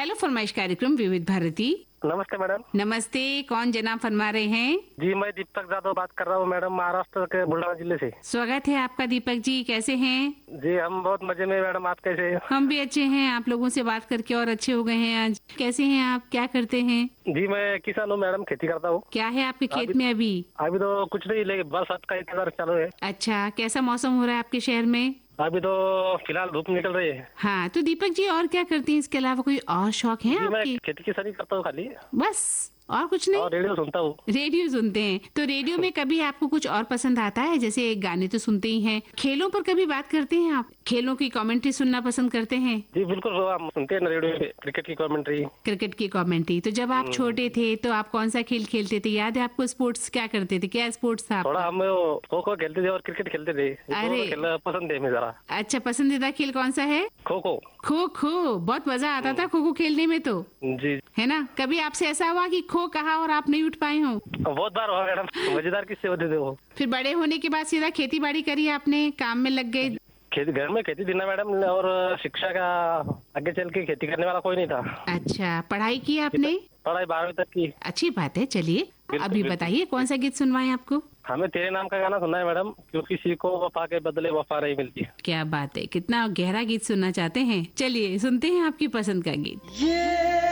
Hello फरमाइश कार्यक्रम विविध भारती। नमस्ते मैडम। नमस्ते, कौन जनाब फरमा रहे हैं? जी मैं दीपक जादव बात कर रहा हूँ मैडम, महाराष्ट्र के बुलढाना जिले से। स्वागत है आपका दीपक जी, कैसे हैं? जी हम बहुत मजे में मैडम, आप कैसे हैं? हम भी अच्छे हैं, आप लोगों से बात करके और अच्छे हो गए हैं आज। कैसे हैं आप, क्या करते हैं? जी मैं किसान हूँ मैडम, खेती करता हूँ। क्या है आपके खेत में अभी? अभी तो कुछ नहीं, लेकिन बरसात का इंतजार चालू है। अच्छा, कैसा मौसम हो रहा है आपके शहर में? अभी तो फिलहाल धूप निकल रही है। हाँ, तो दीपक जी और क्या करते हैं इसके अलावा, कोई और शौक है जी मैं आपकी? खेती किसानी करता हूँ खाली, बस और कुछ नहीं? और रेडियो सुनता हूँ। रेडियो सुनते हैं, तो रेडियो में कभी आपको कुछ और पसंद आता है? जैसे गाने तो सुनते ही हैं, खेलों पर कभी बात करते हैं आप? खेलों की कमेंट्री सुनना पसंद करते हैं? जी बिल्कुल, हम सुनते हैं ना रेडियो पे क्रिकेट की कमेंट्री। क्रिकेट की कमेंट्री। तो जब आप छोटे थे तो आप कौन सा खेल खेलते थे, याद है आपको? स्पोर्ट्स क्या करते थे, क्या स्पोर्ट्स था थोड़ा आपका? हम खो खो खेलते थे और क्रिकेट खेलते थे। अरे! खेलना पसंद है हमें जरा। अच्छा, पसंदीदा खेल कौन सा है? खो खो। खो खो, बहुत मजा आता था खो खो खेलने में तो, जी है ना? कभी आपसे ऐसा हुआ कि खो कहा और आप नहीं उठ पाए हो? बहुत बार हुआ मैडम, मजेदार किस्से होते थे वो। फिर बड़े होने के बाद सीधा खेती बाड़ी करी आपने, काम में लग गए? खेती घर में खेती थी ना मैडम, और शिक्षा का आगे चल के खेती करने वाला कोई नहीं था। अच्छा, पढ़ाई की आपने? पढ़ाई 12वीं तक की। अच्छी बात है। चलिए अभी बिल्कुल। बताइए कौन सा गीत सुनवाएं आपको? हमें तेरे नाम का गाना सुनना है मैडम, क्योंकि किसी को वफा के बदले वफा नहीं मिलती। क्या बात है, कितना गहरा गीत सुनना चाहते हैं। चलिए सुनते हैं आपकी पसंद का गीत।